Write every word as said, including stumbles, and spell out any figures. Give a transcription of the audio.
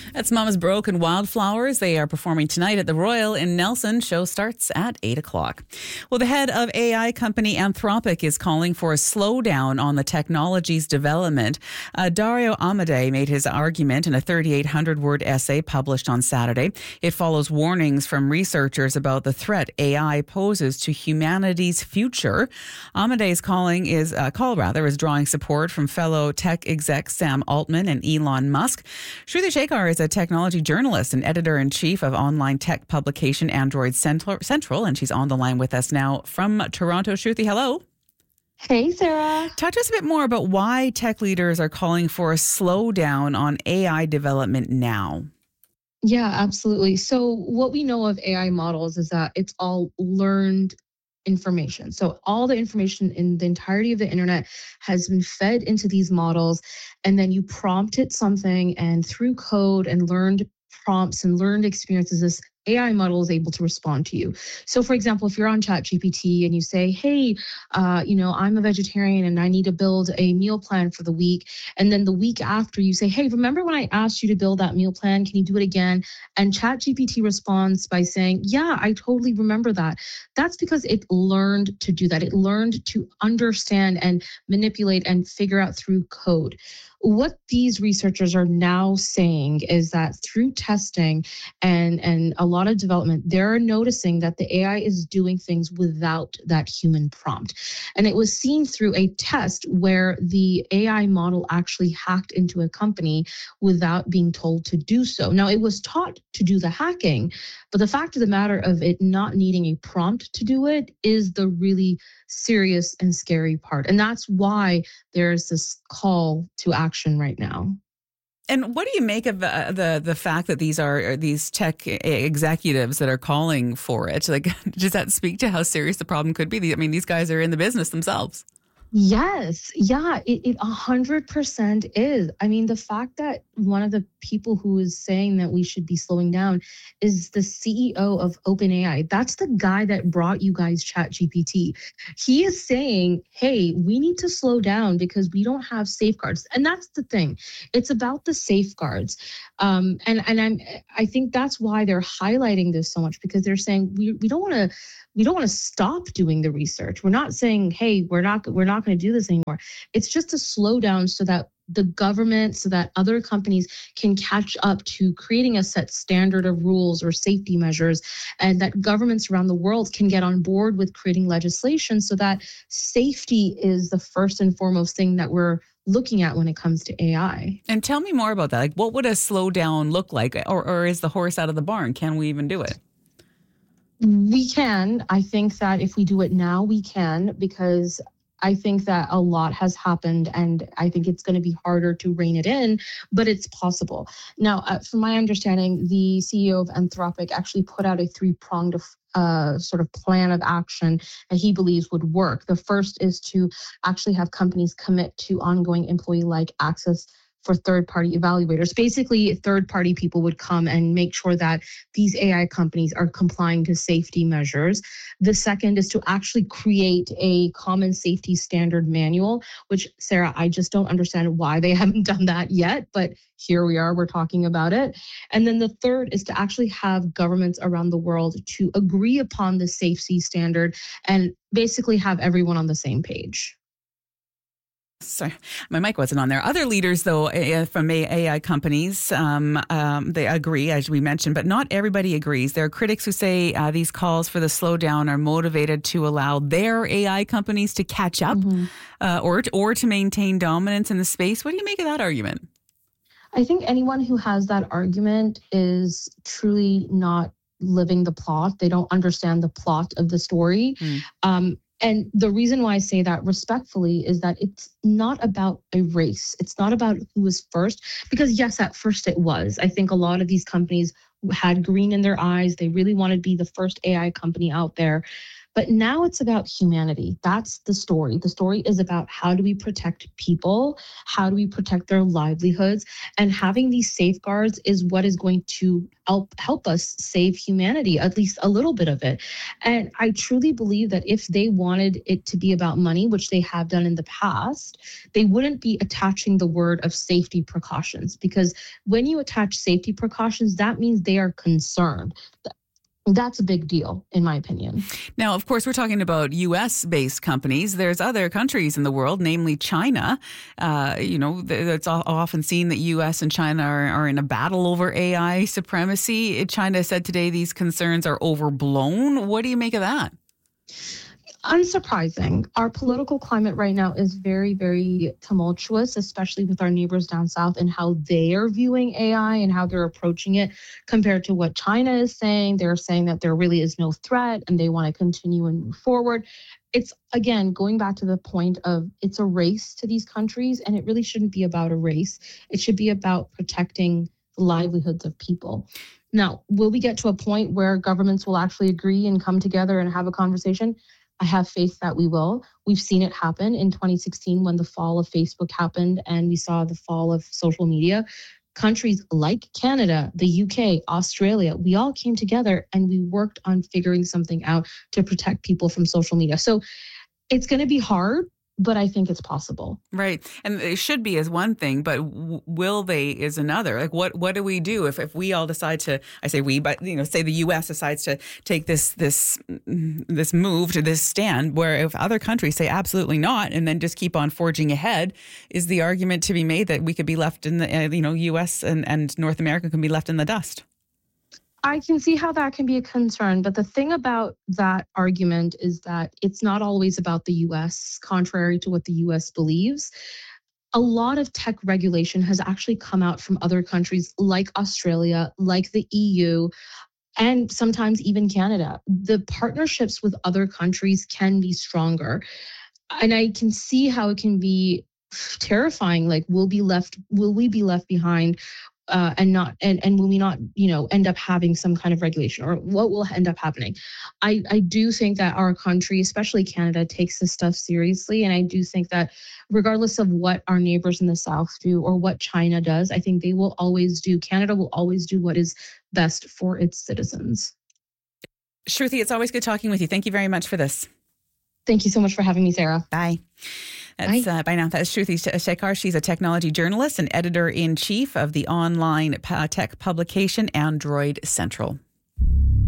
That's Mama's Broken Wildflowers. They are performing tonight at the Royal in Nelson. Show starts at eight o'clock. Well, the head of A I company Anthropic is calling for a slowdown on the technology's development. Uh, Dario Amodei made his argument in a thirty-eight hundred word essay published on Saturday. It follows warnings from researchers about the threat A I poses to humanity's future. Amodei's calling is uh, call rather is drawing support from fellow tech execs Sam Altman and Elon Musk. Shruti Shekhar is a technology journalist and editor-in-chief of online tech publication Android Central, and she's on the line with us now from Toronto. Shruti, hello. Hey, Sarah. Talk to us a bit more about why tech leaders are calling for a slowdown on A I development now. Yeah, absolutely. So what we know of A I models is that it's all learned information. So all the information in the entirety of the internet has been fed into these models, and then you prompt it something, and through code and learned prompts and learned experiences, this A I model is able to respond to you. So for example, if you're on ChatGPT and you say, hey, uh, you know, I'm a vegetarian and I need to build a meal plan for the week. And then the week after you say, hey, remember when I asked you to build that meal plan? Can you do it again? And ChatGPT responds by saying, yeah, I totally remember that. That's because it learned to do that. It learned to understand and manipulate and figure out through code. What these researchers are now saying is that through testing and, and a lot of development, they're noticing that the A I is doing things without that human prompt. And it was seen through a test where the A I model actually hacked into a company without being told to do so. Now, it was taught to do the hacking, but the fact of the matter of it not needing a prompt to do it is the really serious and scary part. And that's why there's this call to action right now. And what do you make of the the, the fact that these are these tech executives that are calling for it? Like, does that speak to how serious the problem could be? I mean, these guys are in the business themselves. Yes. Yeah, it, it one hundred percent is. I mean, the fact that one of the people who is saying that we should be slowing down is the C E O of OpenAI. That's the guy that brought you guys ChatGPT. He is saying, hey, we need to slow down because we don't have safeguards. And that's the thing. It's about the safeguards. Um, and and I'm, I think that's why they're highlighting this so much, because they're saying we, we don't want to we don't want to stop doing the research. We're not saying, hey, we're not we're not going to do this anymore. It's just to slow down so that the government, so that other companies can catch up to creating a set standard of rules or safety measures, and that governments around the world can get on board with creating legislation so that safety is the first and foremost thing that we're looking at when it comes to A I. And tell me more about that. Like, what would a slowdown look like? Or, or is the horse out of the barn? Can we even do it? We can. I think that if we do it now, we can, because I think that a lot has happened, and I think it's going to be harder to rein it in, but it's possible. Now, uh, from my understanding, the C E O of Anthropic actually put out a three-pronged uh, sort of plan of action that he believes would work. The first is to actually have companies commit to ongoing employee-like access for third-party evaluators. Basically, third-party people would come and make sure that these A I companies are complying to safety measures. The second is to actually create a common safety standard manual, which, Sarah, I just don't understand why they haven't done that yet, but here we are, we're talking about it. And then the third is to actually have governments around the world to agree upon the safety standard and basically have everyone on the same page. Sorry, my mic wasn't on there. Other leaders, though, from A I companies, um, um, they agree, as we mentioned, but not everybody agrees. There are critics who say uh, these calls for the slowdown are motivated to allow their A I companies to catch up mm-hmm. uh, or, or to maintain dominance in the space. What do you make of that argument? I think anyone who has that argument is truly not living the plot. They don't understand the plot of the story. Mm. Um, And the reason why I say that respectfully is that it's not about a race. It's not about who was first, because yes, at first it was. I think a lot of these companies had green in their eyes. They really wanted to be the first A I company out there. But now it's about humanity. That's the story. The story is about how do we protect people? How do we protect their livelihoods? And having these safeguards is what is going to help help us save humanity, at least a little bit of it. And I truly believe that if they wanted it to be about money, which they have done in the past, they wouldn't be attaching the word of safety precautions, because when you attach safety precautions, that means they are concerned. That's a big deal, in my opinion. Now, of course, we're talking about U S-based companies. There's other countries in the world, namely China. Uh, you know, it's often seen that U S and China are, are in a battle over A I supremacy. China said today these concerns are overblown. What do you make of that? Unsurprising. Our political climate right now is very, very tumultuous, especially with our neighbors down south and how they are viewing A I and how they're approaching it compared to what China is saying. They're saying that there really is no threat and they want to continue and move forward. It's, again, going back to the point of it's a race to these countries, and it really shouldn't be about a race. It should be about protecting the livelihoods of people. Now, will we get to a point where governments will actually agree and come together and have a conversation? I have faith that we will. We've seen it happen in twenty sixteen when the fall of Facebook happened and we saw the fall of social media. Countries like Canada, the U K, Australia, we all came together and we worked on figuring something out to protect people from social media. So it's going to be hard, but I think it's possible. Right. And it should be is one thing, but w- will they is another. Like, what, what do we do if, if we all decide to, I say we, but, you know, say the U S decides to take this, this, this move to this stand, where if other countries say absolutely not, and then just keep on forging ahead, is the argument to be made that we could be left in the, uh, you know, U S and, and North America can be left in the dust? I can see how that can be a concern, but the thing about that argument is that it's not always about the U S, contrary to what the U S believes. A lot of tech regulation has actually come out from other countries like Australia, like the E U, and sometimes even Canada. The partnerships with other countries can be stronger. And I can see how it can be terrifying. Like, will be left, will we be left behind? Uh, and not and, and will we not, you know, end up having some kind of regulation, or what will end up happening? I, I do think that our country, especially Canada, takes this stuff seriously. And I do think that regardless of what our neighbors in the South do or what China does, I think they will always do, Canada will always do what is best for its citizens. Shruti, it's always good talking with you. Thank you very much for this. Thank you so much for having me, Sarah. Bye. That's, bye. Uh, bye now. That's Shruti Shekhar. She's a technology journalist and editor-in-chief of the online tech publication Android Central.